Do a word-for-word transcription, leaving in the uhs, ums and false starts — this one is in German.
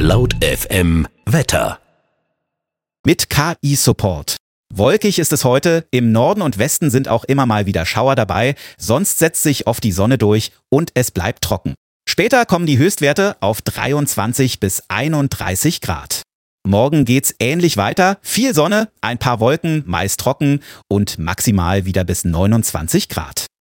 Laut F M Wetter. Mit K I-Support. Wolkig ist es heute, im Norden und Westen sind auch immer mal wieder Schauer dabei, sonst setzt sich oft die Sonne durch und es bleibt trocken. Später kommen die Höchstwerte auf dreiundzwanzig bis einunddreißig Grad. Morgen geht's ähnlich weiter, viel Sonne, ein paar Wolken, meist trocken und maximal wieder bis neunundzwanzig Grad.